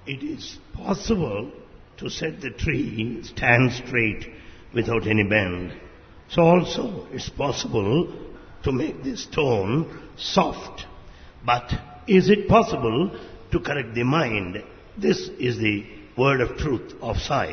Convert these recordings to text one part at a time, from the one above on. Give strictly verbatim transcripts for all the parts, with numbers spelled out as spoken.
It is possible to set the tree stand straight without any bend. So also it's possible to make the stone soft. But is it possible to correct the mind? This is the word of truth of Sai.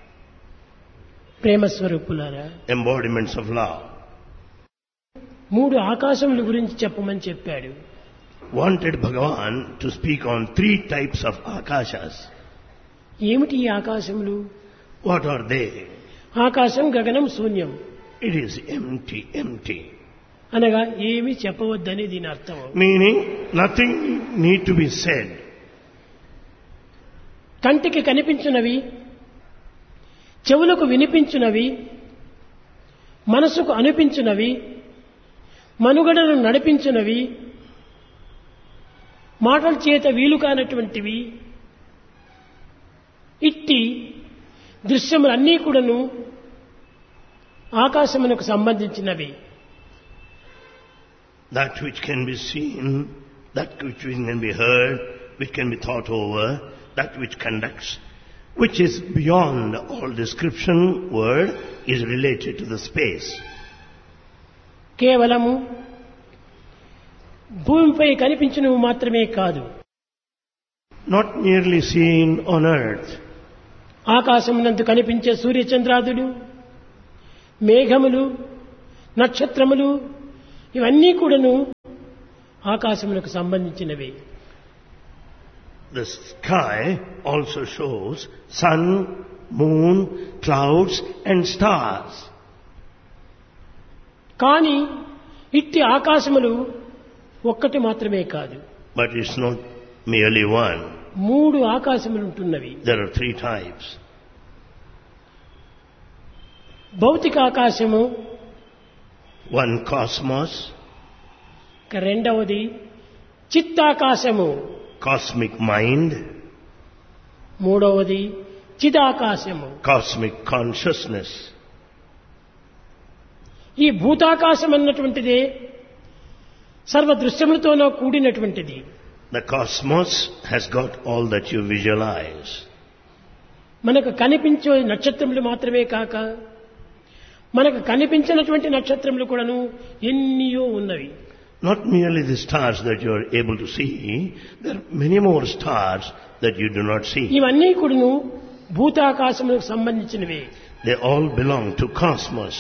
ప్రేమ స్వరూపులారా, Embodiments of love. మూడు ఆకాశముల గురించి చెప్పమని చెప్పాడు. Wanted Bhagavan to speak on three types of akashas. ఏమిటి ఈ ఆకాశములు? What are they? ఆకాశం గగనం శూన్యం It is empty, empty. అనగా ఏమీ చెప్పవద్దని దీని అర్థం. Meaning nothing need to be said. కంటికి కనిపించునవి, చెవులకు వినిపించునవి, మనసుకు అనిపించునవి, మనుగడను నడిపించునవి, మాటల చేత వీలు కానటువంటివి, ఇట్టి దృశ్యములన్నీ కూడాను ఆకాశమునకు సంబంధించినవి. That which can be seen, that which can be heard, which can be thought over, that which conducts, which is beyond all description word, is related to the space. కేవలము భూమిపై కనిపించినవి మాత్రమే కాదు, Not merely seen on earth. ఆకాశమునందు కనిపించే సూర్యచంద్రాదులు, మేఘములు, నక్షత్రములు ఇవన్నీ కూడాను ఆకాశమునకు సంబంధించినవి. The sky also shows sun, moon, clouds and stars. కానీ ఇట్టి ఆకాశములు ఒక్కటి మాత్రమే కాదు, But it's not merely one. మూడు ఆకాశములు ఉంటున్నవి. There are three types. భౌతిక ఆకాశము, One cosmos, ఇక రెండవది చిత్తాకాశము, cosmic mind, మూడవది చిదాకాశము. cosmic consciousness. ఈ భూతాకాశం అన్నటువంటిదే సర్వ దృశ్యములతోనూ కూడినటువంటిది. The cosmos has got all that you visualize. మనకు కనిపించే నక్షత్రములు మాత్రమే కాక మనకు కనిపించినటువంటి నక్షత్రములు కూడాను ఎన్నియో ఉన్నవి. Not merely the stars that you are able to see, there are many more stars that you do not see. ఇవన్నీ కూడాను భూతాకాశములకు సంబంధించినవే. They all belong to cosmos.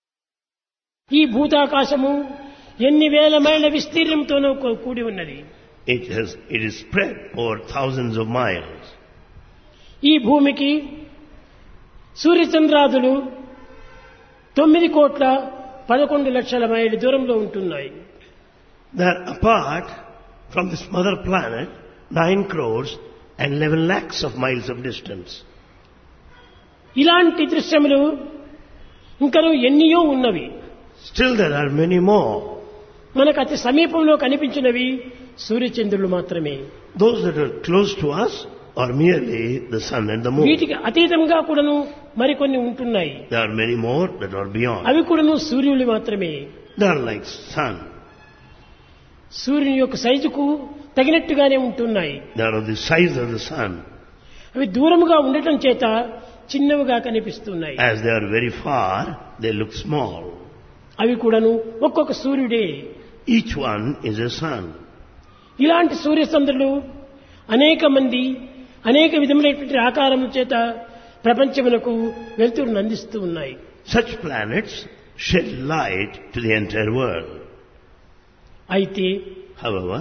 ఈ భూతాకాశము ఎన్ని వేల మైళ్ళ విస్తీర్ణంతోనూ కూడి ఉన్నది. It has, it is spread over thousands of miles. ఈ భూమికి సూర్యచంద్రాదులు తొమ్మిది కోట్ల పదకొండు లక్షల మైళ్ళ దూరంలో ఉంటున్నాయి. They are apart from this mother planet nine crores and eleven lakhs of miles of distance. ఇలాంటి దృశ్యములు ఇంకనూ ఎన్నియో ఉన్నవి. Still there are many more. మనకు అతి సమీపంలో కనిపించినవి సూర్యచంద్రులు మాత్రమే. Those that are close to us are merely the sun and the moon. వీటికి అతీతంగా కూడాను మరికొన్ని ఉంటున్నాయి. There are many more that are beyond. అవి కూడాను సూర్యులు మాత్రమే. They are like sun. సూర్యుని యొక్క సైజుకు తగినట్టుగానే ఉంటున్నాయి. They are of the size of the sun. అవి దూరముగా ఉండటం చేత చిన్నవిగా కనిపిస్తున్నాయి. As they are very far, they look small. అవి కూడాను ఒక్కొక్క సూర్యుడే. Each one is a sun. ఇలాంటి సూర్యచంద్రులు అనేక మంది అనేక విధములైనటువంటి ఆకారముల చేత ప్రపంచమునకు వెలుతురును అందిస్తూ ఉన్నాయి. Such planets shed light to the entire world. అయితే However,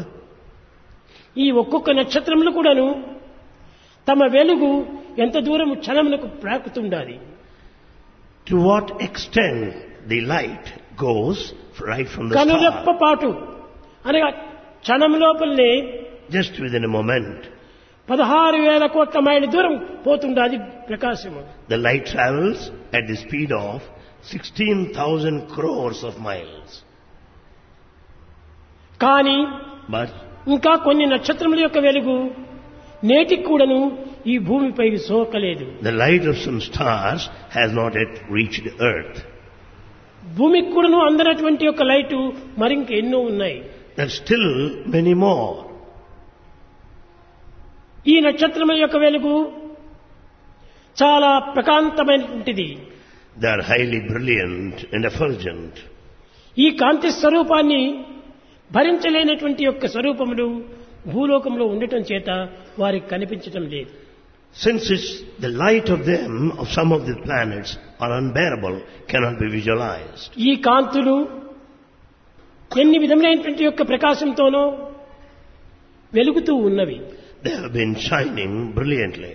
ఈ ఒక్కొక్క నక్షత్రములు కూడాను తమ వెలుగు ఎంత దూరము క్షణమునకు ప్రాకుతుండాలి. to what extent the light goes right from the కనురెప్ప star, పాటు అనగా క్షణం లోపలనే just within a moment, పదహారు వేల కోట్ల మైళ్ళ దూరం పోతుండాలి ప్రకాశము. the light travels at the speed of sixteen thousand crores of miles. కానీ But ఇంకా కొన్ని నక్షత్రముల యొక్క వెలుగు నేటికి కూడాను ఈ భూమిపై సోకలేదు. the light of some stars has not yet reached earth. భూమికి కూడాను అందనటువంటి యొక్క లైటు మరింక ఎన్నో ఉన్నాయి. There are still many more. ఈ నక్షత్రముల యొక్క వెలుగు చాలా ప్రకాంతమైనటువంటిది. They are highly brilliant and effulgent. ఈ కాంతి స్వరూపాన్ని భరించలేనటువంటి యొక్క స్వరూపములు భూలోకంలో ఉండటం చేత వారికి కనిపించటం లేదు. Since it's the light of them, of some of the planets, are unbearable, cannot be visualized. ఈ కాంతులు ఎన్ని విధములైనటువంటి యొక్క ప్రకాశంతోనో వెలుగుతూ ఉన్నవి. They have been shining brilliantly.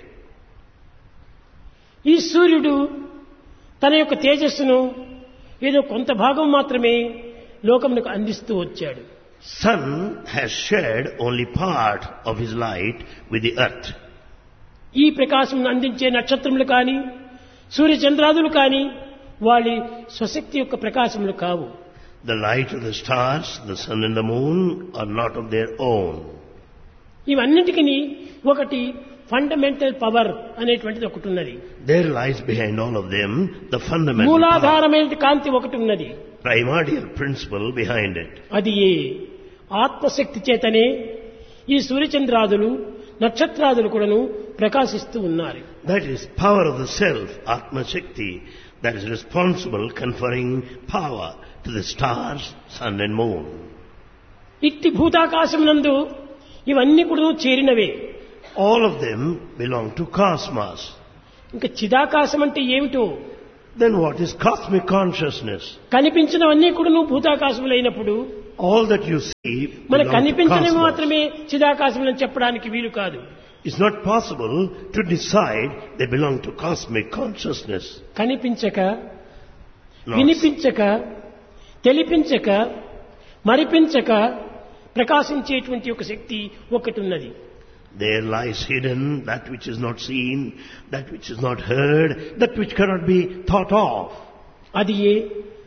ఈ సూర్యుడు తన యొక్క తేజస్సును ఏదో కొంత భాగం మాత్రమే లోకమునకు అందిస్తూ వచ్చాడు. Sun has shared only part of his light with the earth. ఈ ప్రకాశం అందించే నక్షత్రములు కానీ సూర్య చంద్రాదులు కానీ వాళ్ళ స్వశక్తి యొక్క ప్రకాశములు కావు. The light of the stars, the sun and the moon are not of their own. ఇవన్నిటికీ ఒకటి ఫండమెంటల్ పవర్ అనేటువంటిది ఒకటి ఉన్నది. There lies behind all of them the fundamental power, మూలాధారమైన కాంతి ఒకటి ఉన్నది. primordial principle behind it. అది ఏ ఆత్మశక్తి చేతనే ఈ సూర్యచంద్రాదులు నక్షత్రాదులు కూడాను ప్రకాశిస్తూ ఉన్నారు. That is power of the self, Atma Shakti, that is responsible, conferring power to the stars, sun and moon. ఇట్టి భూతాకాశమునందు ఇవన్నీ కూడా చేరినవే. All of them belong to cosmos. ఇంకా చిదాకాశం అంటే ఏమిటో? Then what is cosmic consciousness? కనిపించినవన్నీ కూడా భూతాకాశములైనప్పుడు All that you see మన belong to కనిపించినవి cosmos. మాత్రమే చిదాకాశములని చెప్పడానికి వీలు కాదు. It's not possible to decide they belong to cosmic consciousness. కనిపించక No. వినిపించక తెలిపించక మరిపించక ప్రకాశించేటువంటి ఒక శక్తి ఒకటి ఉన్నది. There lies hidden that which is not seen, that which is not heard, that which cannot be thought of. అది ఏ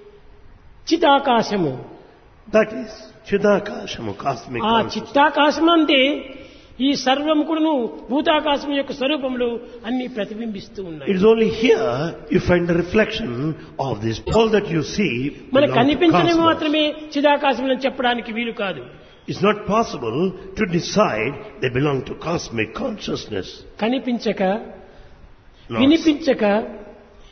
చిదాకాశము. That is Chidakashamu, cosmic ఆ consciousness. చిత్తాకాశం అంటే ఈ సర్వం కూడాను భూతాకాశం యొక్క స్వరూపంలో అన్ని ప్రతిబింబిస్తూ ఉన్నాయి. It is only here you find the reflection of this. All that you see మన belongs to కనిపించినవి cosmos. మాత్రమే చిదాకాశం అని చెప్పడానికి వీలు కాదు. It's not possible to decide they belong to cosmic consciousness. కనిపించక No. వినిపించక